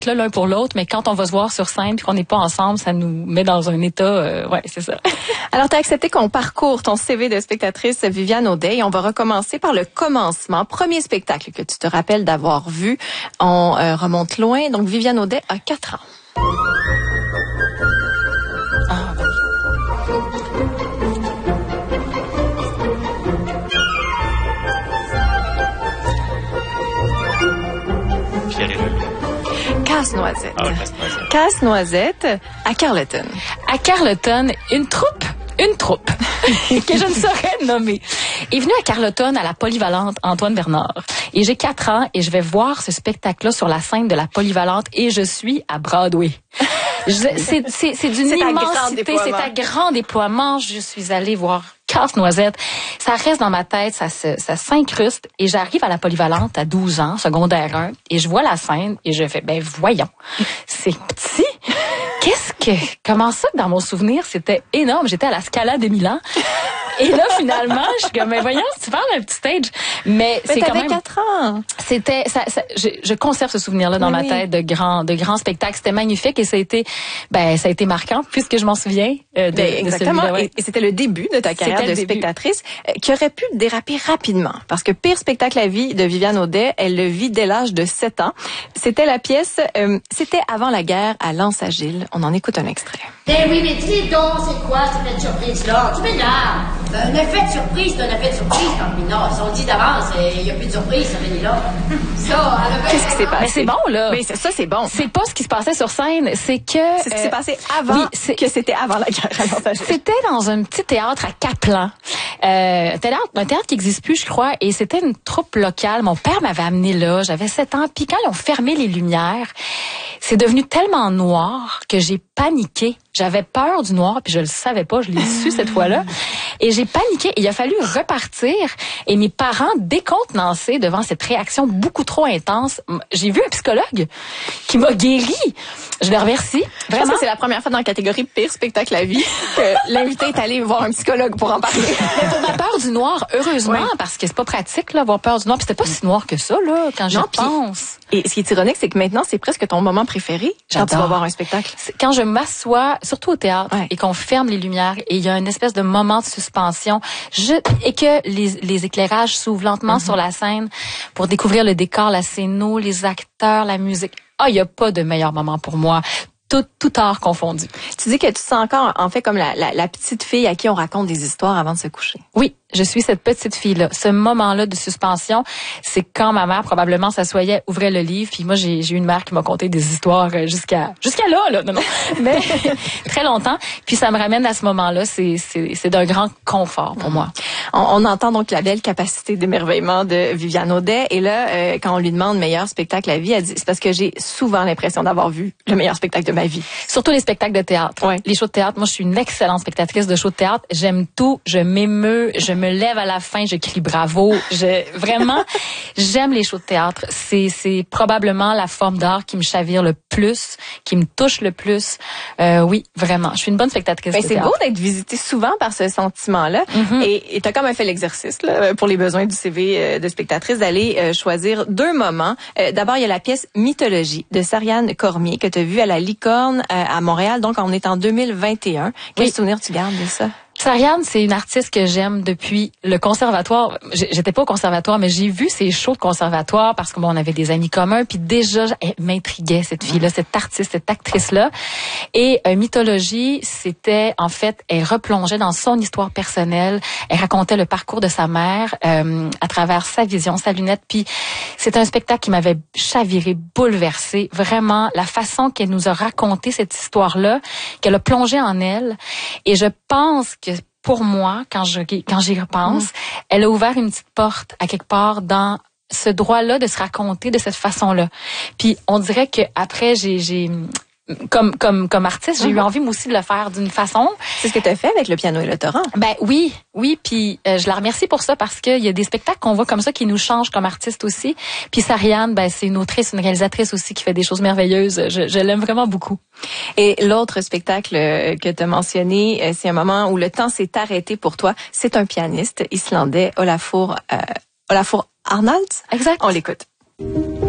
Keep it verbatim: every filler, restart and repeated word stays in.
là l'un pour l'autre, mais quand on va se voir sur scène puis qu'on n'est pas ensemble, ça nous met dans un état, euh, ouais, c'est ça. Alors, tu as accepté qu'on parcourt ton C V de spectatrice Viviane Audet et on va recommencer par le commencement. Premier spectacle que tu te rappelles d'avoir vu. On euh, remonte loin. Donc, Viviane Audet a quatre ans. Ah, ben. Casse-noisette. Ah, casse-noisette. Casse-noisette à Carleton. À Carleton, une troupe, une troupe que je ne saurais nommer, est venue à Carleton à la Polyvalente Antoine Bernard. Et j'ai quatre ans et je vais voir ce spectacle-là sur la scène de la Polyvalente et je suis à Broadway. Je, c'est, c'est, c'est d'une immensité, c'est à grand déploiement. Je suis allée voir Casse-noisette. Ça reste dans ma tête, ça, se, ça s'incruste et j'arrive à la Polyvalente à douze ans, secondaire un, et je vois la scène et je fais, ben voyons, c'est petit. Qu'est-ce que, comment ça que dans mon souvenir, c'était énorme. J'étais à la Scala de Milan. Et là, finalement, je suis comme, mais voyons, si tu parles d'un petit stage. Mais, mais c'est quand même. quatre ans. C'était, ça, ça, je, je conserve ce souvenir-là dans oui, ma oui. tête de grands, de grands spectacles. C'était magnifique et ça a été, ben, ça a été marquant puisque je m'en souviens. Euh, de, ben, exactement. De ouais. Et, et c'était le début de ta carrière de spectatrice euh, qui aurait pu déraper rapidement. Parce que Pire spectacle à vie de Viviane Audet, elle le vit dès l'âge de sept ans. C'était la pièce, euh, c'était avant la guerre à Lens-Agile. On en écoute un extrait. Ben oui, mais dis donc, c'est quoi cette fête surprise-là? Tu m'énerves. Ben, un effet de surprise, c'est un effet de surprise quand Mina. Si on dit d'avance, il n'y a plus de surprise, ça finit là. Ça, qu'est-ce qui s'est passé? Mais c'est bon, là. Mais c'est, ça, c'est bon. C'est pas ce qui se passait sur scène, c'est que... C'est ce qui euh, s'est passé avant oui, c'est, que c'était avant la guerre à Lens-Agile. C'était dans un petit théâtre à Caplan. Euh, un théâtre, un théâtre qui n'existe plus, je crois, et c'était une troupe locale. Mon père m'avait amené là, j'avais sept ans, puis quand ils ont fermé les lumières, c'est devenu tellement noir que j'ai paniqué. J'avais peur du noir, puis je le savais pas, je l'ai su cette fois-là. Et j'ai paniqué, et il a fallu repartir. Et mes parents, décontenancés devant cette réaction beaucoup trop intense, j'ai vu un psychologue qui m'a guéri. Je le remercie. Je pense que c'est la première fois dans la catégorie Pire spectacle à vie que l'invité est allé voir un psychologue pour en parler. Mais pour ma peur du noir, heureusement, oui. Parce que c'est pas pratique, là, avoir peur du noir. Puis c'était pas si noir que ça, là, quand j'y pense. Et ce qui est ironique, c'est que maintenant, c'est presque ton moment préféré quand tu vas voir un spectacle. C'est quand je m'assois, surtout au théâtre, ouais. Et qu'on ferme les lumières et il y a une espèce de moment de suspension je, et que les, les éclairages s'ouvrent lentement mm-hmm. sur la scène pour découvrir le décor, la scéno, les acteurs, la musique. Ah, il n'y a pas de meilleur moment pour moi. Tout, tout art confondu. Tu dis que tu te sens encore, en fait, comme la, la, la petite fille à qui on raconte des histoires avant de se coucher. Oui, je suis cette petite fille-là. Ce moment-là de suspension, c'est quand ma mère probablement s'assoyait, ouvrait le livre, puis moi j'ai, j'ai eu une mère qui m'a conté des histoires jusqu'à jusqu'à là, là, non, non, mais très longtemps. Puis ça me ramène à ce moment-là, c'est c'est, c'est d'un grand confort pour moi. On, on entend donc la belle capacité d'émerveillement de Viviane Audet, et là, euh, quand on lui demande meilleur spectacle à vie, elle dit c'est parce que j'ai souvent l'impression d'avoir vu le meilleur spectacle de ma vie. Surtout les spectacles de théâtre. Ouais. Les shows de théâtre. Moi, je suis une excellente spectatrice de shows de théâtre. J'aime tout. Je m'émeus. Je me lève à la fin. Je crie bravo. Je, vraiment, j'aime les shows de théâtre. C'est, c'est probablement la forme d'art qui me chavire le plus, qui me touche le plus. Euh, oui, vraiment. Je suis une bonne spectatrice ben, de c'est théâtre. C'est beau d'être visitée souvent par ce sentiment-là. Mm-hmm. Et, et t'as comme fait l'exercice, là, pour les besoins du C V de spectatrice, d'aller euh, choisir deux moments. Euh, d'abord, il y a la pièce Mythologie de Sariane Cormier que t'as vue à la Licorne à Montréal, donc on est en deux mille vingt et un. Quel oui. souvenir tu gardes de ça? Sariane, c'est une artiste que j'aime depuis le conservatoire. J'étais pas au conservatoire, mais j'ai vu ses shows de conservatoire parce que bon, on avait des amis communs, puis déjà, elle m'intriguait, cette fille-là, cette artiste, cette actrice-là. Et euh, Mythologie, c'était, en fait, elle replongeait dans son histoire personnelle. Elle racontait le parcours de sa mère euh, à travers sa vision, sa lunette. Puis c'est un spectacle qui m'avait chaviré, bouleversé. Vraiment, la façon qu'elle nous a raconté cette histoire-là, qu'elle a plongé en elle. Et je pense que pour moi, quand je quand j'y repense, mmh. elle a ouvert une petite porte à quelque part dans ce droit-là de se raconter de cette façon-là. Puis on dirait que après j'ai j'ai comme comme comme artiste, j'ai mmh. eu envie moi aussi de le faire d'une façon. C'est ce que tu as fait avec le piano et le torrent. Ben oui, oui, puis euh, je la remercie pour ça parce qu'il y a des spectacles qu'on voit comme ça qui nous changent comme artistes aussi. Puis Sariane, ben c'est une autrice, une réalisatrice aussi qui fait des choses merveilleuses. Je, je l'aime vraiment beaucoup. Et l'autre spectacle que tu as mentionné, c'est un moment où le temps s'est arrêté pour toi. C'est un pianiste islandais, Olafur euh, Olafur Arnalds. Exact. On l'écoute.